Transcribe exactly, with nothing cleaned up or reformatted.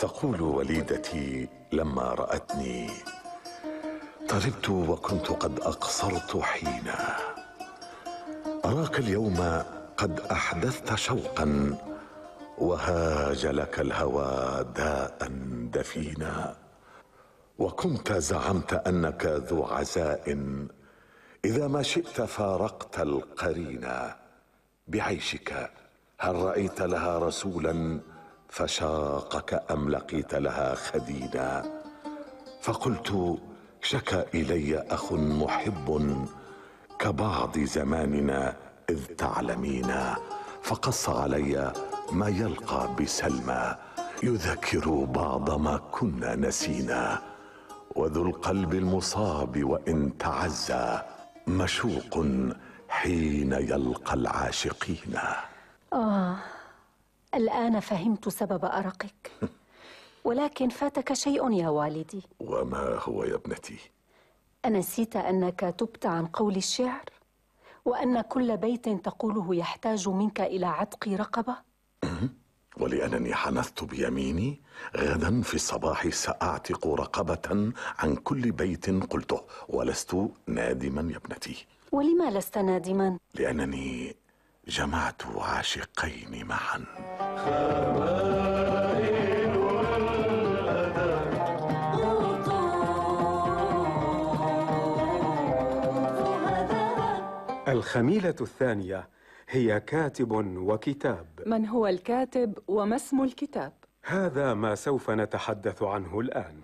تقول وليدتي لما رأتني: طربت وكنت قد أقصرت حينا، أراك اليوم قد أحدثت شوقا، وهاج لك الهوى داء دفينا. وكنت زعمت أنك ذو عزاء، إذا ما شئت فارقت القرينا. بعيشك هل رأيت لها رسولا فشاقك أم لقيت لها خدينا؟ فقلت: شكا إلي أخ محب كبعض زماننا إذ تعلمينا، فقص علي ما يلقى بسلمى، يذكر بعض ما كنا نسينا. وذو القلب المصاب وإن تعزى، مشوق حين يلقى العاشقين. آه، الآن فهمت سبب أرقك. ولكن فاتك شيء يا والدي. وما هو يا ابنتي؟ أنسيت أنك تبت عن قول الشعر، وأن كل بيت تقوله يحتاج منك إلى عتق رقبة؟ ولأنني حنثت بيميني غدا في الصباح سأعتق رقبة عن كل بيت قلته، ولست نادما يا ابنتي. ولما لست نادما؟ لأنني جمعت عاشقين معا. الخميلة الثانية هي كاتب وكتاب. من هو الكاتب وما اسم الكتاب؟ هذا ما سوف نتحدث عنه الآن.